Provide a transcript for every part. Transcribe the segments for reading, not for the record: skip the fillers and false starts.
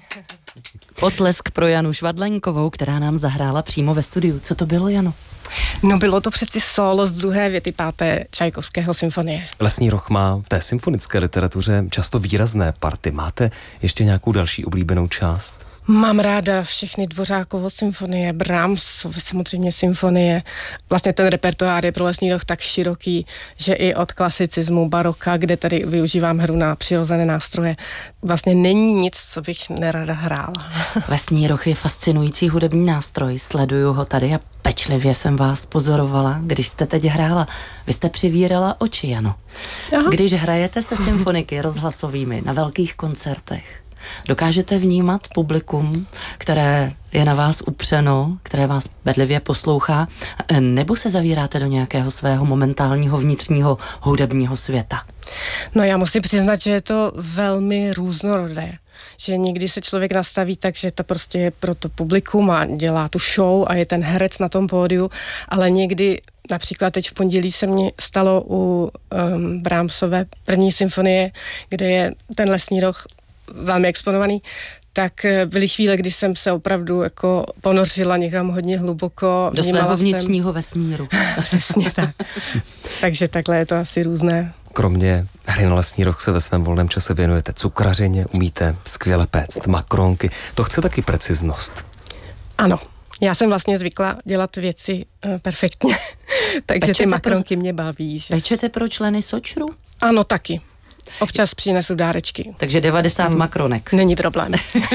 Potlesk pro Janu Švadlenkovou, která nám zahrála přímo ve studiu. Co to bylo, Jano? No bylo to přeci solo z druhé věty 5. Čajkovského symfonie. Lesní roh má v té symfonické literatuře často výrazné party. Máte ještě nějakou další oblíbenou část? Mám ráda všechny Dvořákovo symfonie, Brahmsovy samozřejmě symfonie. Vlastně ten repertoár je pro Lesní roh tak široký, že i od klasicismu, baroka, kde tady využívám hru na přirozené nástroje, vlastně není nic, co bych nerada hrála. Lesní roh je fascinující hudební nástroj, sleduju ho tady a pečlivě jsem vás pozorovala, když jste teď hrála. Vy jste přivírala oči, Jano. Aha. Když hrajete se symfoniky rozhlasovými na velkých koncertech, dokážete vnímat publikum, které je na vás upřeno, které vás bedlivě poslouchá, nebo se zavíráte do nějakého svého momentálního vnitřního hudebního světa? No já musím přiznat, že je to velmi různorodé. Že někdy se člověk nastaví tak, že to prostě je pro to publikum a dělá tu show a je ten herec na tom pódiu, ale někdy, například teď v pondělí se mně stalo u Brahmsové první symfonie, kde je ten Lesní roh velmi exponovaný, tak byly chvíle, kdy jsem se opravdu jako ponořila někam hodně hluboko. Do svého vnitřního vesmíru. Přesně tak. Takže takhle je to asi různé. Kromě hry na Lesní roh se ve svém volném čase věnujete cukrařině, umíte skvěle péct makronky. To chce taky preciznost. Ano. Já jsem vlastně zvykla dělat věci perfektně. Takže ty makronky mě baví. Že... Pečete pro členy Sočru? Ano, taky. Občas přinesu dárečky. Takže 90 makronek. Není problém.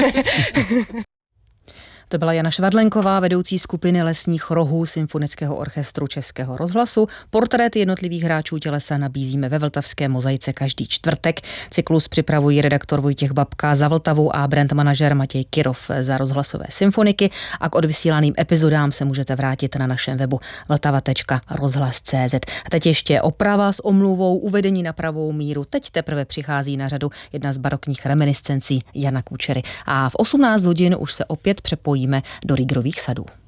To byla Jana Švadlenková, vedoucí skupiny Lesních rohů Symfonického orchestru Českého rozhlasu. Portréty jednotlivých hráčů tělesa nabízíme ve Vltavské mozaice každý čtvrtek. Cyklus připravují redaktor Vojtěch Babka za Vltavu a brand manažer Matěj Kirov za rozhlasové symfoniky. A k odvysílaným epizodám se můžete vrátit na našem webu vltava.rozhlas.cz. A teď ještě oprava s omluvou, uvedení na pravou míru. Teď teprve přichází na řadu jedna z barokních reminiscencí Jana Kučery. A v 18 hodin už se opět přepojíme do Rýgrových sadů.